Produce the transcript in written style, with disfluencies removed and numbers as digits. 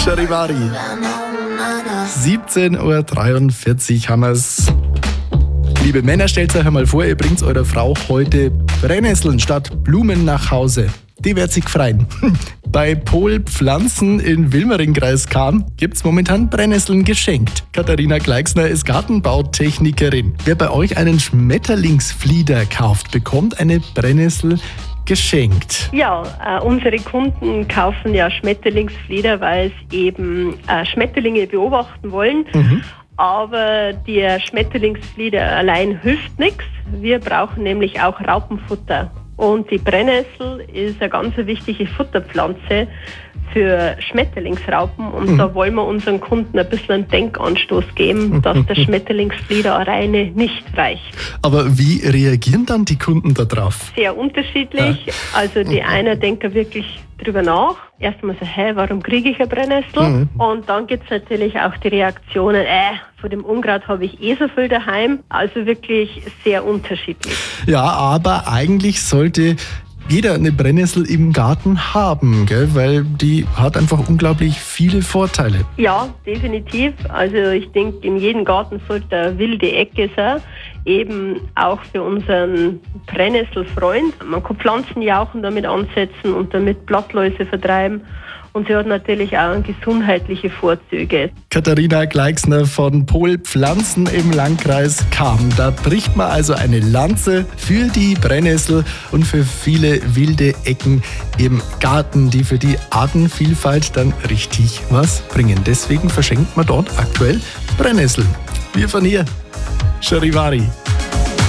Charivari. 17:43 Uhr haben wir's. Liebe Männer, stellt euch einmal vor, ihr bringt eurer Frau heute Brennnesseln statt Blumen nach Hause. Die wird sich freuen. Bei Pol Pflanzen in Wilmering-Kreis Cham gibt's momentan Brennnesseln geschenkt. Katharina Gleixner ist Gartenbautechnikerin. Wer bei euch einen Schmetterlingsflieder kauft, bekommt eine Brennnessel geschenkt. Ja, unsere Kunden kaufen ja Schmetterlingsflieder, weil sie eben Schmetterlinge beobachten wollen. Aber der Schmetterlingsflieder allein hilft nichts. Wir brauchen nämlich auch Raupenfutter. Und die Brennnessel ist eine ganz wichtige Futterpflanze für Schmetterlingsraupen. Und da wollen wir unseren Kunden ein bisschen einen Denkanstoß geben, dass der Schmetterlingsflieder alleine nicht reicht. Aber wie reagieren dann die Kunden darauf? Sehr unterschiedlich. Also die einen denken wirklich drüber nach. Erstmal so, warum kriege ich eine Brennnessel? Und dann gibt es natürlich auch die Reaktionen, von dem Unkraut habe ich so viel daheim. Also wirklich sehr unterschiedlich. Ja, aber eigentlich sollte jeder eine Brennnessel im Garten haben, gell? Weil die hat einfach unglaublich viele Vorteile. Ja, definitiv. Also ich denke, in jedem Garten sollte eine wilde Ecke sein, eben auch für unseren Brennnesselfreund. Man kann Pflanzenjauchen damit ansetzen und damit Blattläuse vertreiben. Und sie hat natürlich auch gesundheitliche Vorzüge. Katharina Gleixner von Pol Pflanzen im Landkreis Cham. Da bricht man also eine Lanze für die Brennnessel und für viele wilde Ecken im Garten, die für die Artenvielfalt dann richtig was bringen. Deswegen verschenkt man dort aktuell Brennnesseln. Wir von hier, Charivari.